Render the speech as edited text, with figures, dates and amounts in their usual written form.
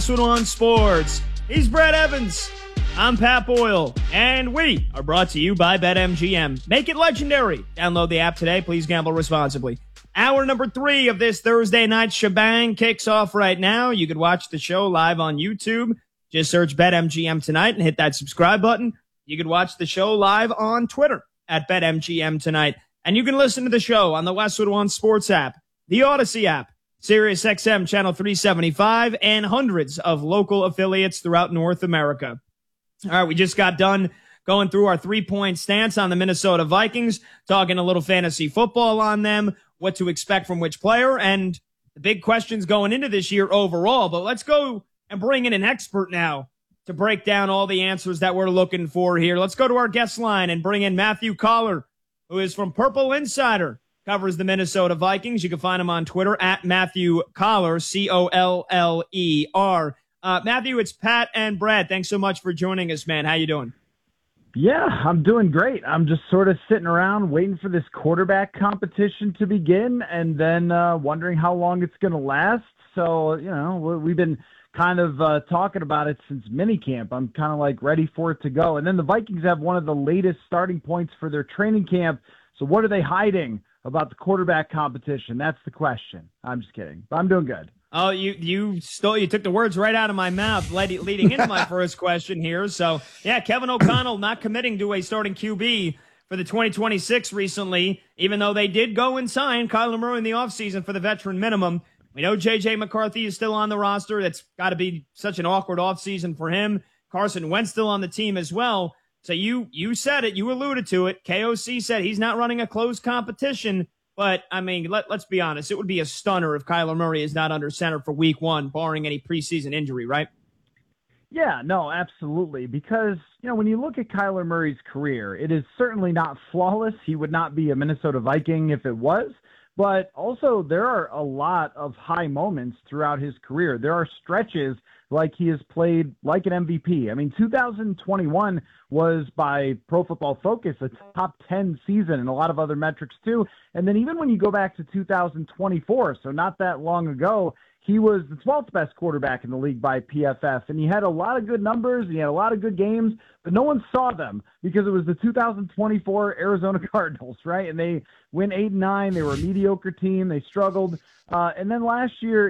On Sports. He's Brad Evans. I'm Pat Boyle, and we are brought to you by BetMGM. Make it legendary. Download the app today. Please gamble responsibly. Hour number 3 of this Thursday night shebang kicks off right now. You can watch the show live on YouTube. Just search BetMGM tonight and hit that subscribe button. You can watch the show live on Twitter at BetMGM tonight. And you can listen to the show on the Westwood One Sports app, the Odyssey app, Sirius XM Channel 375, and hundreds of local affiliates throughout North America. All right, we just got done going through our 3-point stance on the Minnesota Vikings, talking a little fantasy football on them, what to expect from which player, and the big questions going into this year overall. But let's go and bring in an expert now to break down all the answers that we're looking for here. Let's go to our guest line and bring in Matthew Coller, who is from Purple Insider. Covers the Minnesota Vikings. You can find him on Twitter at Matthew Coller, Coller. Matthew, it's Pat and Brad. Thanks so much for joining us, man. How you doing? Yeah, I'm doing great. I'm just sort of sitting around waiting for this quarterback competition to begin and then wondering how long it's going to last. So, we've been kind of talking about it since minicamp. I'm kind of like ready for it to go. And then the Vikings have one of the latest starting points for their training camp. So what are they hiding about the quarterback competition? That's the question. I'm just kidding. But I'm doing good. Oh, you took the words right out of my mouth leading into my first question here. So, yeah, Kevin O'Connell not committing to a starting QB for the 2026 recently, even though they did go and sign Kyler Murray in the offseason for the veteran minimum. We know J.J. McCarthy is still on the roster. That's got to be such an awkward offseason for him. Carson Wentz still on the team as well. So you said it, you alluded to it. KOC said he's not running a closed competition, but I mean, let's be honest. It would be a stunner if Kyler Murray is not under center for week 1, barring any preseason injury, right? Yeah, no, absolutely. Because, when you look at Kyler Murray's career, it is certainly not flawless. He would not be a Minnesota Viking if it was. But also there are a lot of high moments throughout his career. There are stretches like he has played like an MVP. I mean, 2021 was by Pro Football Focus a top 10 season and a lot of other metrics too. And then even when you go back to 2024, so not that long ago, he was the 12th best quarterback in the league by PFF, and he had a lot of good numbers, and he had a lot of good games, but no one saw them because it was the 2024 Arizona Cardinals, right? And they went 8-9. They were a mediocre team. They struggled. And then last year,